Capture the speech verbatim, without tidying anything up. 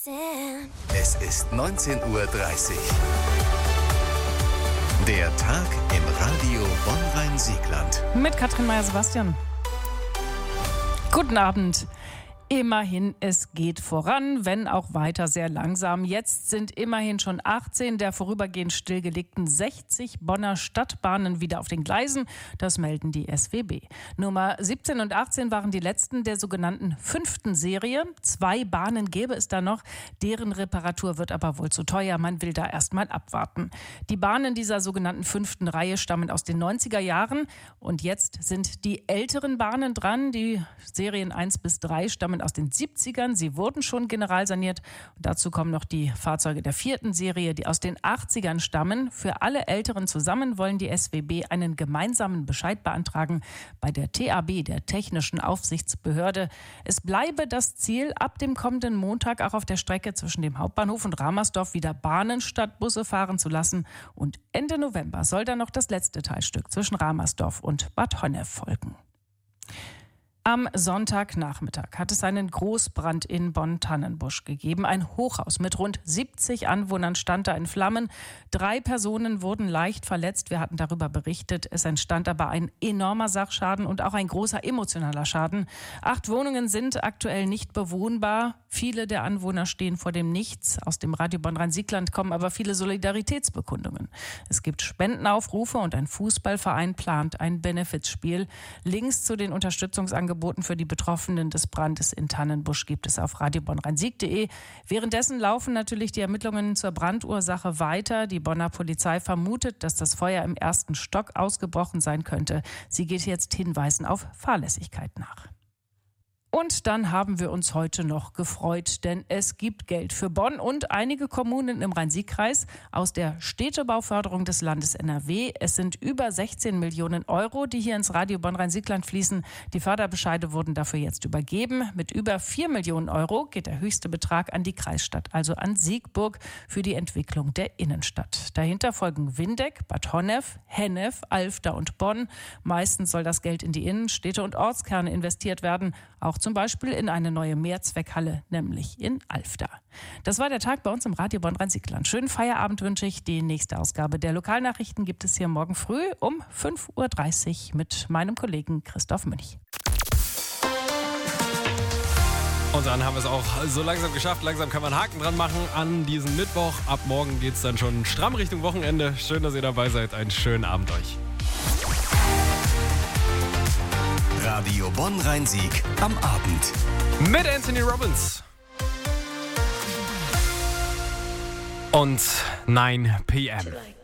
Es ist neunzehn Uhr dreißig. Der Tag im Radio Bonn-Rhein-Siegland. Mit Katrin Meyer-Sebastian. Guten Abend. Immerhin, es geht voran, wenn auch weiter sehr langsam. Jetzt sind immerhin schon achtzehn der vorübergehend stillgelegten sechzig Bonner Stadtbahnen wieder auf den Gleisen. Das melden die S W B. Nummer siebzehn und achtzehn waren die letzten der sogenannten fünften Serie. Zwei Bahnen gäbe es da noch. Deren Reparatur wird aber wohl zu teuer. Man will da erst mal abwarten. Die Bahnen dieser sogenannten fünften Reihe stammen aus den neunziger Jahren. Und jetzt sind die älteren Bahnen dran. Die Serien eins bis drei stammen aus den siebzigern. Sie wurden schon generalsaniert. Und dazu kommen noch die Fahrzeuge der vierten Serie, die aus den achtzigern stammen. Für alle Älteren zusammen wollen die S W B einen gemeinsamen Bescheid beantragen bei der T A B, der Technischen Aufsichtsbehörde. Es bleibe das Ziel, ab dem kommenden Montag auch auf der Strecke zwischen dem Hauptbahnhof und Ramersdorf wieder Bahnen statt Busse fahren zu lassen. Und Ende November soll dann noch das letzte Teilstück zwischen Ramersdorf und Bad Honnef folgen. Am Sonntagnachmittag hat es einen Großbrand in Bonn-Tannenbusch gegeben. Ein Hochhaus mit rund siebzig Anwohnern stand da in Flammen. Drei Personen wurden leicht verletzt. Wir hatten darüber berichtet. Es entstand aber ein enormer Sachschaden und auch ein großer emotionaler Schaden. Acht Wohnungen sind aktuell nicht bewohnbar. Viele der Anwohner stehen vor dem Nichts. Aus dem Radio Bonn-Rhein-Siegland kommen aber viele Solidaritätsbekundungen. Es gibt Spendenaufrufe und ein Fußballverein plant ein Benefizspiel. Links zu den Unterstützungsangeboten Angeboten für die Betroffenen des Brandes in Tannenbusch gibt es auf radio bonn rhein sieg punkt de. Währenddessen laufen natürlich die Ermittlungen zur Brandursache weiter. Die Bonner Polizei vermutet, dass das Feuer im ersten Stock ausgebrochen sein könnte. Sie geht jetzt Hinweisen auf Fahrlässigkeit nach. Und dann haben wir uns heute noch gefreut, denn es gibt Geld für Bonn und einige Kommunen im Rhein-Sieg-Kreis aus der Städtebauförderung des Landes N R W. Es sind über sechzehn Millionen Euro, die hier ins Radio Bonn-Rhein-Siegland fließen. Die Förderbescheide wurden dafür jetzt übergeben. Mit über vier Millionen Euro geht der höchste Betrag an die Kreisstadt, also an Siegburg, für die Entwicklung der Innenstadt. Dahinter folgen Windeck, Bad Honnef, Hennef, Alfter und Bonn. Meistens soll das Geld in die Innenstädte und Ortskerne investiert werden, auch zum Beispiel in eine neue Mehrzweckhalle, nämlich in Alfter. Das war der Tag bei uns im Radio Bonn-Rhein-Siegland. Schönen Feierabend wünsche ich. Die nächste Ausgabe der Lokalnachrichten gibt es hier morgen früh um fünf Uhr dreißig mit meinem Kollegen Christoph Münch. Und dann haben wir es auch so langsam geschafft. Langsam kann man einen Haken dran machen an diesen Mittwoch. Ab morgen geht es dann schon stramm Richtung Wochenende. Schön, dass ihr dabei seid. Einen schönen Abend euch. Radio Bonn-Rhein-Sieg am Abend. Mit Anthony Robbins. Und nine p m